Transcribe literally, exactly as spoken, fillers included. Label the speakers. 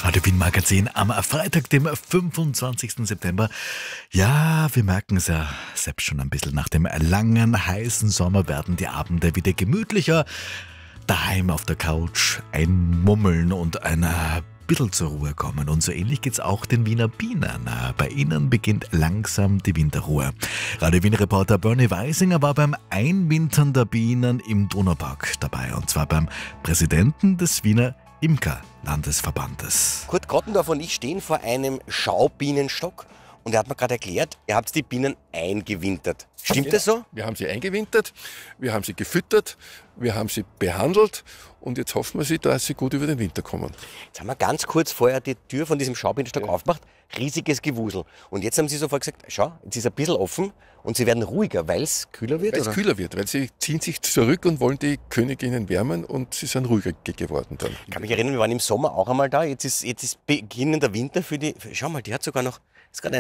Speaker 1: Radio Wien Magazin am Freitag, dem fünfundzwanzigsten September. Ja, wir merken es ja selbst schon ein bisschen. Nach dem langen, heißen Sommer werden die Abende wieder gemütlicher. Daheim auf der Couch einmummeln und ein bisschen zur Ruhe kommen. Und so ähnlich geht's auch den Wiener Bienen. Bei ihnen beginnt langsam die Winterruhe. Radio Wien-Reporter Bernie Weisinger war beim Einwintern der Bienen im Donaupark dabei. Und zwar beim Präsidenten des Wiener Imker-Landesverbandes.
Speaker 2: Kurt Grottendorf und ich stehen vor einem Schaubienenstock und er hat mir gerade erklärt, ihr habt die Bienen eingewintert. Stimmt
Speaker 3: Ja,
Speaker 2: das so?
Speaker 3: Wir haben sie eingewintert, wir haben sie gefüttert, wir haben sie behandelt und jetzt hoffen wir, sie, dass sie gut über den Winter kommen.
Speaker 2: Jetzt haben wir ganz kurz vorher die Tür von diesem Schaubienenstock
Speaker 3: Ja.
Speaker 2: aufgemacht. Riesiges Gewusel. Und jetzt haben sie sofort gesagt, schau, jetzt ist ein bisschen offen und sie werden ruhiger, weil es kühler wird?
Speaker 3: Weil es
Speaker 2: oder?
Speaker 3: kühler wird, weil sie ziehen sich zurück und wollen die Königinnen wärmen und sie sind ruhiger ge- geworden dann.
Speaker 2: Ich kann mich erinnern, wir waren im Sommer auch einmal da. Jetzt ist, jetzt ist beginnender Winter für die. Schau mal, die hat sogar noch. Ist gerade